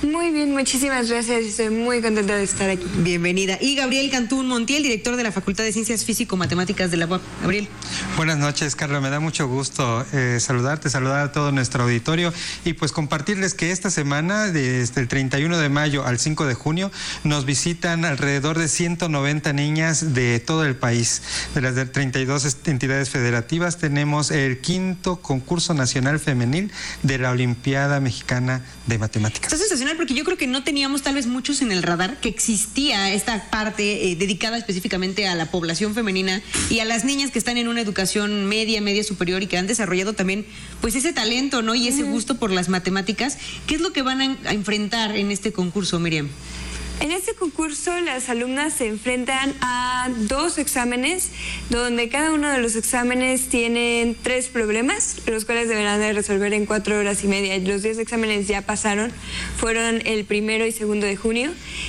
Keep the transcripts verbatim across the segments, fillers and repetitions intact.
Muy bien, muchísimas gracias. Estoy muy contenta de estar aquí. Bienvenida. Y Gabriel Cantún Montiel, director de la Facultad de Ciencias Físico-Matemáticas de la U A P. Gabriel. Buenas noches, Carla. Me da mucho gusto eh, saludarte, saludar a todo nuestro auditorio y pues compartirles que esta semana, desde el treinta y uno de mayo al cinco de junio, nos visitan alrededor de ciento noventa niñas de todo el país. De las de treinta y dos entidades federativas, tenemos el quinto concurso nacional femenil de la Olimpiada Mexicana de Matemáticas. Está sensacional porque yo creo que no teníamos tal vez muchos en el radar que existía esta parte eh, dedicada específicamente a la población femenina y a las niñas que están en una educación media, media superior y que han desarrollado también pues ese talento, ¿no? Y ese gusto por las matemáticas. ¿Qué es lo que van a, a enfrentar en este concurso, Miriam? En este concurso las alumnas se enfrentan a dos exámenes, donde cada uno de los exámenes tienen tres problemas, los cuales deberán de resolver en cuatro horas y media. Los diez exámenes ya pasaron, fueron el primero y segundo de junio,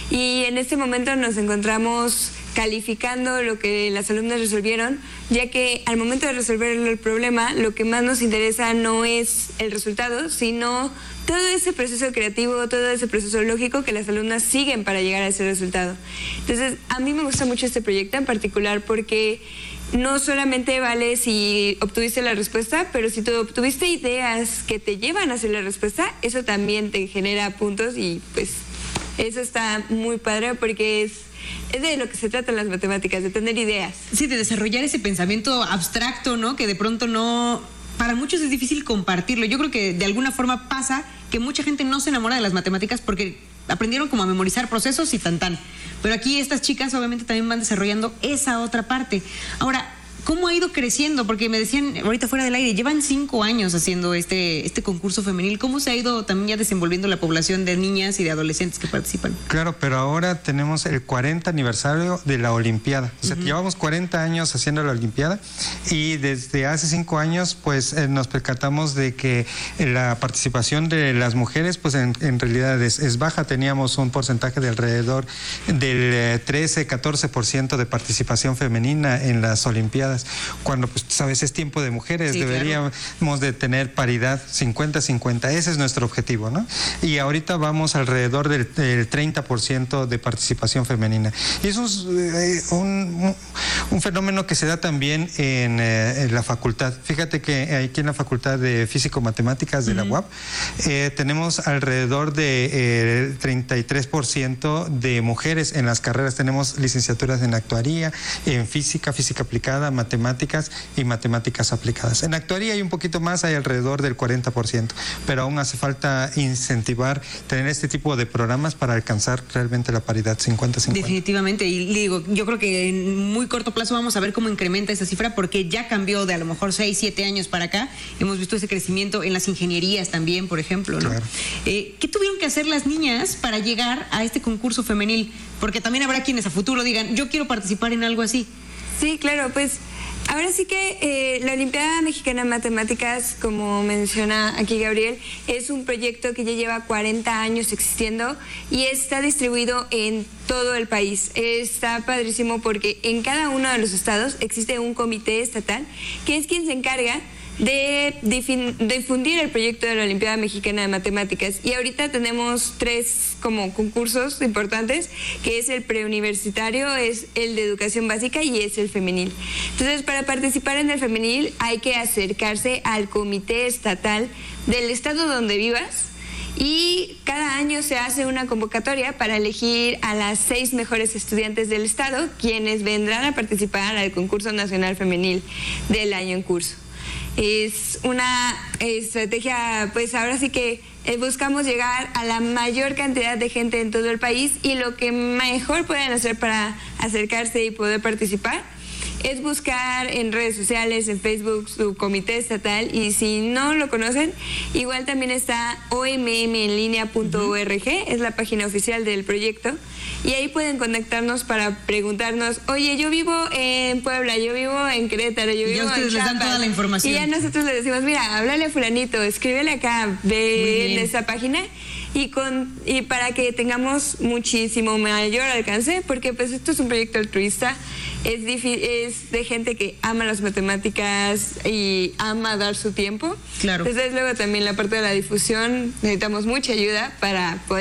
y en este momento nos encontramos calificando lo que las alumnas resolvieron, ya que al momento de resolver el problema, lo que más nos interesa no es el resultado, sino todo ese proceso creativo, todo ese proceso lógico que las alumnas siguen para llegar a ese resultado. Entonces, a mí me gusta mucho este proyecto en particular porque no solamente vale si obtuviste la respuesta, pero si tú obtuviste ideas que te llevan a hacer la respuesta, eso también te genera puntos y pues eso está muy padre porque es Es de lo que se tratan las matemáticas, de tener ideas. Sí, de desarrollar ese pensamiento abstracto, ¿no? Que de pronto no... Para muchos es difícil compartirlo. Yo creo que de alguna forma pasa que mucha gente no se enamora de las matemáticas porque aprendieron como a memorizar procesos y tan tan. Pero aquí estas chicas obviamente también van desarrollando esa otra parte. Ahora, ¿cómo ha ido creciendo? Porque me decían ahorita fuera del aire, llevan cinco años haciendo este, este concurso femenil. ¿Cómo se ha ido también ya desenvolviendo la población de niñas y de adolescentes que participan? Claro, pero ahora tenemos el cuarenta aniversario de la Olimpiada. O sea, uh-huh. llevamos cuarenta años haciendo la Olimpiada y desde hace cinco años pues eh, nos percatamos de que la participación de las mujeres pues en, en realidad es, es baja. Teníamos un porcentaje de alrededor del eh, trece, catorce por ciento de participación femenina en las Olimpiadas. Cuando, pues, sabes, es tiempo de mujeres, sí, deberíamos claro. de tener paridad cincuenta cincuenta, ese es nuestro objetivo, ¿no? Y ahorita vamos alrededor del, del treinta por ciento de participación femenina. Y eso es eh, un, un fenómeno que se da también en, eh, en la facultad. Fíjate que aquí en la Facultad de Físico-Matemáticas de uh-huh. la U A P eh, tenemos alrededor de eh, treinta y tres por ciento de mujeres en las carreras. Tenemos licenciaturas en actuaría, en física, física aplicada, matemáticas y matemáticas aplicadas. En actuaría hay un poquito más, hay alrededor del cuarenta por ciento, pero aún hace falta incentivar, tener este tipo de programas para alcanzar realmente la paridad cincuenta cincuenta. Definitivamente, y digo, yo creo que en muy corto plazo vamos a ver cómo incrementa esa cifra, porque ya cambió de a lo mejor seis, siete años para acá. Hemos visto ese crecimiento en las ingenierías también, por ejemplo, ¿no? Claro. Eh, ¿Qué tuvieron que hacer las niñas para llegar a este concurso femenil? Porque también habrá quienes a futuro digan, yo quiero participar en algo así. Sí, claro, pues ahora sí que eh, la Olimpiada Mexicana de Matemáticas, como menciona aquí Gabriel, es un proyecto que ya lleva cuarenta años existiendo y está distribuido en todo el país. Está padrísimo porque en cada uno de los estados existe un comité estatal que es quien se encarga de difundir el proyecto de la Olimpiada Mexicana de Matemáticas. Y ahorita tenemos tres como concursos importantes, que es el preuniversitario, es el de educación básica y es el femenil. Entonces, para participar en el femenil hay que acercarse al comité estatal del estado donde vivas y cada año se hace una convocatoria para elegir a las seis mejores estudiantes del estado, quienes vendrán a participar al concurso nacional femenil del año en curso. Es una estrategia, pues ahora sí que buscamos llegar a la mayor cantidad de gente en todo el país y lo que mejor pueden hacer para acercarse y poder participar es buscar en redes sociales, en Facebook, su comité estatal, y si no lo conocen, igual también está o m m en línea punto org, es la página oficial del proyecto, y ahí pueden contactarnos para preguntarnos, oye, yo vivo en Puebla, yo vivo en Querétaro, yo vivo en Chiapas. Y ya ustedes les dan toda la información. Y ya nosotros les decimos, mira, háblale a fulanito, escríbele acá, ve en esa página, y con y para que tengamos muchísimo mayor alcance, porque pues esto es un proyecto altruista, es, es de gente que ama las matemáticas y ama dar su tiempo. Claro. Entonces luego también la parte de la difusión necesitamos mucha ayuda para poder